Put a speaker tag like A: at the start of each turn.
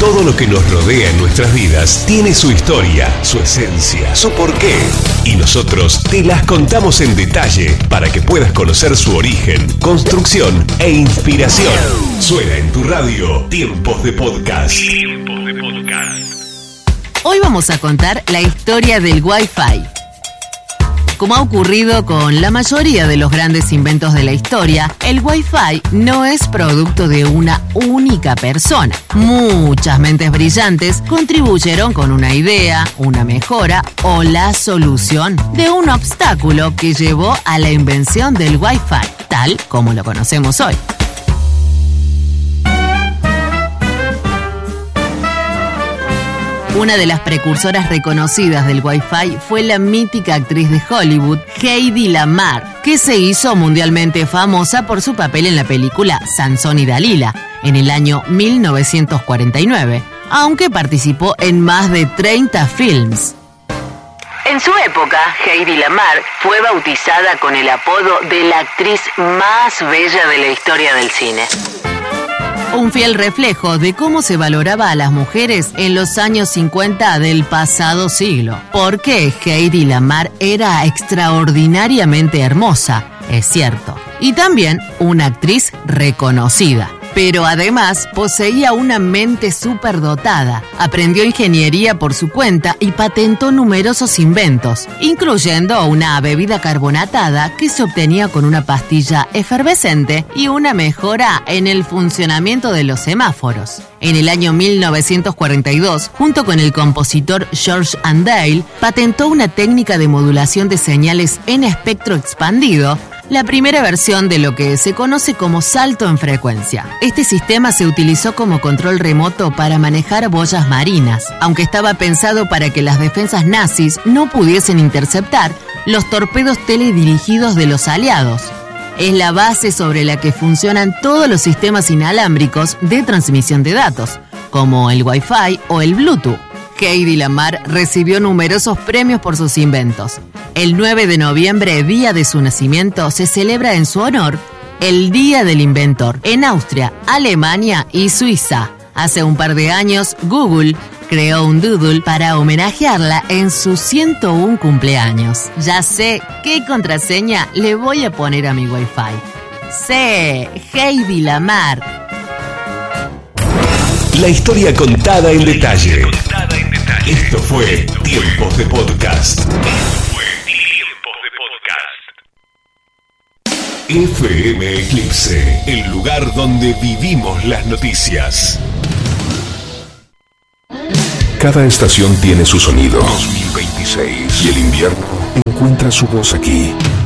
A: Todo lo que nos rodea en nuestras vidas tiene su historia, su esencia, su porqué. Y nosotros te las contamos en detalle para que puedas conocer su origen, construcción e inspiración. Suena en tu radio Tiempos de Podcast. Tiempos de Podcast.
B: Hoy vamos a contar la historia del Wi-Fi. Como ha ocurrido con la mayoría de los grandes inventos de la historia, el Wi-Fi no es producto de una única persona. Muchas mentes brillantes contribuyeron con una idea, una mejora o la solución de un obstáculo que llevó a la invención del Wi-Fi, tal como lo conocemos hoy. Una de las precursoras reconocidas del Wi-Fi fue la mítica actriz de Hollywood, Hedy Lamarr, que se hizo mundialmente famosa por su papel en la película Sansón y Dalila, en el año 1949, aunque participó en más de 30 films. En su época, Hedy Lamarr fue bautizada con el apodo de la actriz más bella de la historia del cine. Un fiel reflejo de cómo se valoraba a las mujeres en los años 50 del pasado siglo. Porque Hedy Lamarr era extraordinariamente hermosa, es cierto, y también una actriz reconocida. Pero además poseía una mente superdotada, aprendió ingeniería por su cuenta y patentó numerosos inventos, incluyendo una bebida carbonatada que se obtenía con una pastilla efervescente y una mejora en el funcionamiento de los semáforos. En el año 1942, junto con el compositor George Andale, patentó una técnica de modulación de señales en espectro expandido, la primera versión de lo que se conoce como salto en frecuencia. Este sistema se utilizó como control remoto para manejar boyas marinas, aunque estaba pensado para que las defensas nazis no pudiesen interceptar los torpedos teledirigidos de los aliados. Es la base sobre la que funcionan todos los sistemas inalámbricos de transmisión de datos, como el Wi-Fi o el Bluetooth. Hedy Lamarr recibió numerosos premios por sus inventos. El 9 de noviembre, día de su nacimiento, se celebra en su honor el Día del Inventor en Austria, Alemania y Suiza. Hace un par de años, Google creó un doodle para homenajearla en su 101 cumpleaños. Ya sé qué contraseña le voy a poner a mi Wi-Fi. Sí, Hedy Lamarr.
A: La historia contada en detalle. Esto fue Tiempos de Podcast. FM Eclipse, el lugar donde vivimos las noticias. Cada estación tiene su sonido. 2026. Y el invierno encuentra su voz aquí.